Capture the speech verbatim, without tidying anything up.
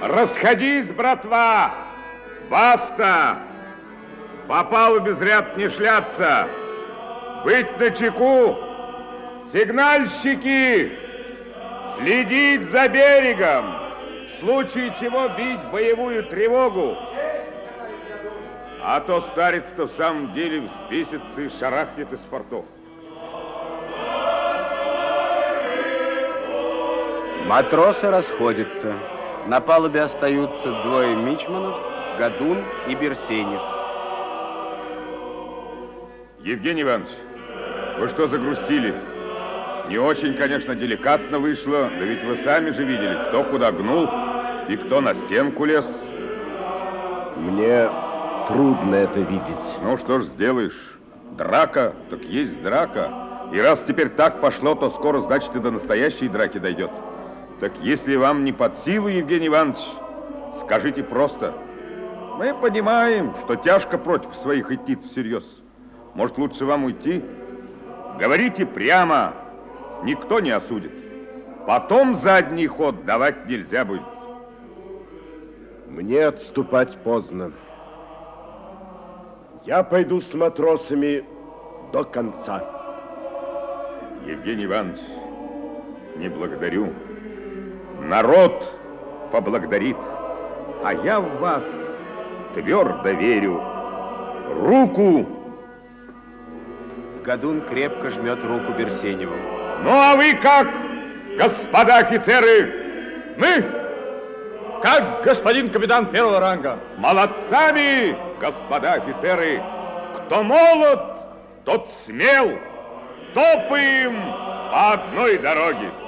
Расходись, братва! Баста! По палубе зря не шляться! Быть начеку! Сигнальщики! Следить за берегом! В случае чего бить боевую тревогу! А то старец-то в самом деле взбесится и шарахнет из портов. Матросы расходятся. На палубе остаются двое мичманов, Годун и Берсенев. Евгений Иванович, вы что загрустили? Не очень, конечно, деликатно вышло, да ведь вы сами же видели, кто куда гнул и кто на стенку лез. Мне трудно это видеть. Ну что ж сделаешь? Драка, так есть драка. И раз теперь так пошло, то скоро, значит, и до настоящей драки дойдет. Так если вам не под силу, Евгений Иванович, скажите просто. Мы понимаем, что тяжко против своих идти всерьез. Может, лучше вам уйти? Говорите прямо, никто не осудит. Потом задний ход давать нельзя будет. Мне отступать поздно. Я пойду с матросами до конца. Евгений Иванович, не благодарю. Народ поблагодарит, а я в вас твердо верю. Руку! Годун крепко жмет руку Берсеневу. Ну, а вы как, господа офицеры? Мы? Как господин капитан первого ранга. Молодцами, господа офицеры. Кто молод, тот смел. Топаем по одной дороге.